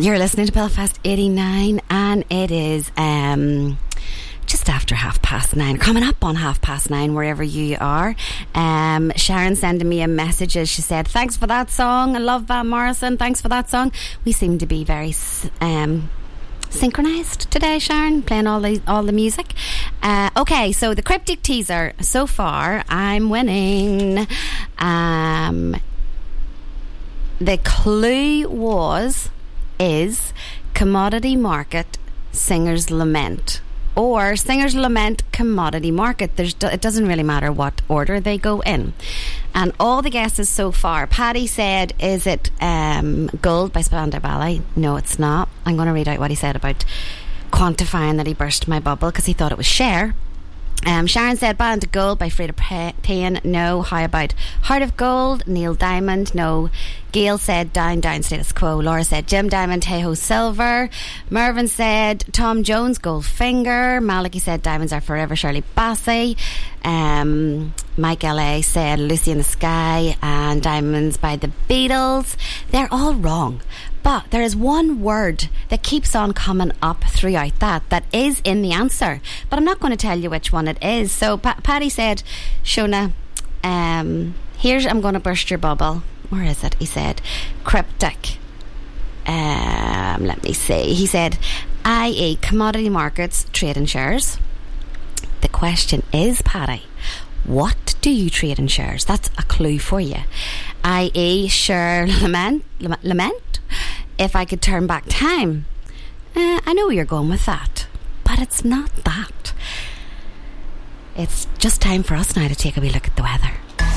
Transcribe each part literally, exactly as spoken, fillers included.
You're listening to Belfast eighty-nine, and it is um, just after half past nine, coming up on half past nine wherever you are. Um, Sharon sending me a message as she said, thanks for that song. I love Van Morrison. Thanks for that song. We seem to be very um, synchronised today, Sharon, playing all the all the music. Uh, okay, so the cryptic teaser so far, I'm winning. Um, the clue was is commodity market singer's lament, or singer's lament commodity market. There's, it doesn't really matter what order they go in. And all the guesses so far, Paddy said, is it um, Gold by Spandau Ballet? No, it's not. I'm going to read out what he said about quantifying that he burst my bubble, because he thought it was Cher. Um, Sharon said Band of Gold by Freda Payne. No. How about Heart of Gold? Neil Diamond. No. Gail said Down Down Status Quo. Laura said Jim Diamond, Hey Ho Silver. Mervyn said Tom Jones, Goldfinger. Maliki said Diamonds Are Forever, Shirley Bassey. um, Mike L A said Lucy in the Sky and Diamonds by the Beatles. They're all wrong, but there is one word that keeps on coming up throughout that that is in the answer, but I'm not going to tell you which one it is. So pa- Paddy said, Shona, um, here's, I'm going to burst your bubble. Where is it? He said cryptic. Um, let me see. He said, that is commodity markets, trading shares. The question is, Paddy, what do you trade in shares? That's a clue for you. that is share lament, lament. If I could turn back time. Uh, I know where you're going with that, but it's not that. It's just time for us now to take a wee look at the weather.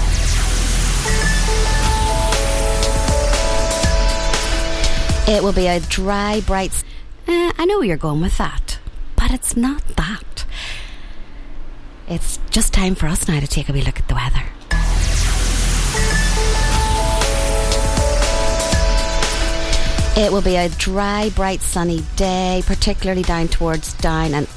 It will be a dry, bright... Uh, I know where you're going with that, but it's not that. It's just time for us now to take a wee look at the weather. It will be a dry, bright, sunny day, particularly down towards Down and